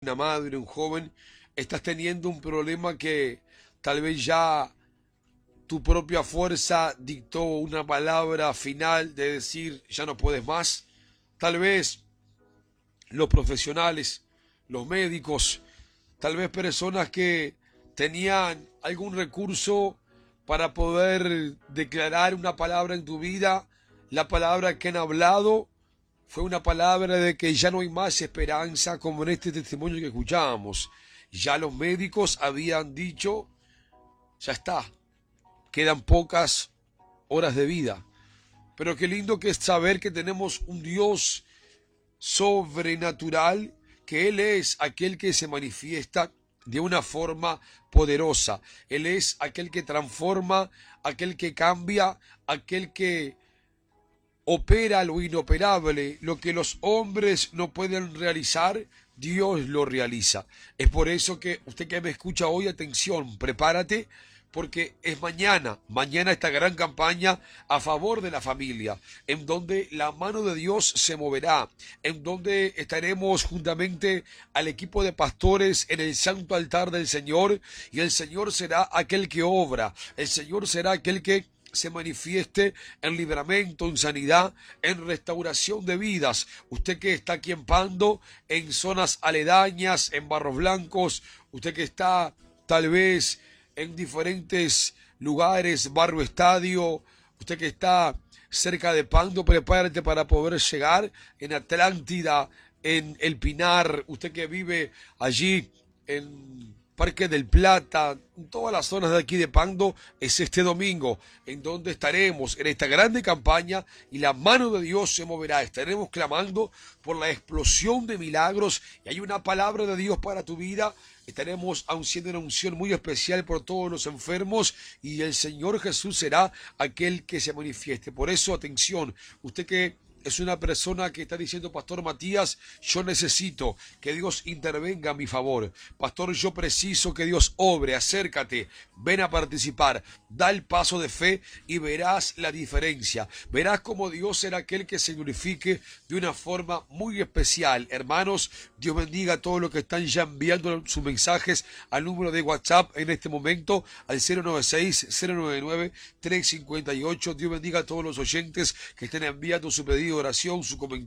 una madre, un joven, estás teniendo un problema que tal vez ya tu propia fuerza dictó una palabra final de decir ya no puedes más. Tal vez los profesionales, los médicos, tal vez personas que tenían algún recurso para poder declarar una palabra en tu vida, la palabra que han hablado fue una palabra de que ya no hay más esperanza, como en este testimonio que escuchábamos. Ya los médicos habían dicho, ya está, quedan pocas horas de vida. Pero qué lindo que es saber que tenemos un Dios sobrenatural, que Él es aquel que se manifiesta de una forma poderosa. Él es aquel que transforma, aquel que cambia, aquel que opera lo inoperable, lo que los hombres no pueden realizar, Dios lo realiza. Es por eso que usted que me escucha hoy, atención, prepárate, porque es mañana esta gran campaña a favor de la familia, en donde la mano de Dios se moverá, en donde estaremos juntamente al equipo de pastores en el santo altar del Señor, y el Señor será aquel que obra, el Señor será aquel que se manifieste en libramiento, en sanidad, en restauración de vidas. Usted que está aquí en Pando, en zonas aledañas, en Barros Blancos, usted que está tal vez en diferentes lugares, Barrio Estadio, usted que está cerca de Pando, prepárate para poder llegar en Atlántida, en El Pinar, usted que vive allí en Parque del Plata, en todas las zonas de aquí de Pando, es este domingo, en donde estaremos en esta grande campaña y la mano de Dios se moverá. Estaremos clamando por la explosión de milagros y hay una palabra de Dios para tu vida. Estaremos haciendo una unción muy especial por todos los enfermos y el Señor Jesús será aquel que se manifieste. Por eso, atención, usted que es una persona que está diciendo, Pastor Matías, yo necesito que Dios intervenga a mi favor. Pastor, yo preciso que Dios obre, acércate, ven a participar, da el paso de fe y verás la diferencia. Verás cómo Dios será aquel que se glorifique de una forma muy especial. Hermanos, Dios bendiga a todos los que están ya enviando sus mensajes al número de WhatsApp en este momento, al 096-099-358. Dios bendiga a todos los oyentes que estén enviando su pedido de oración, su comentario.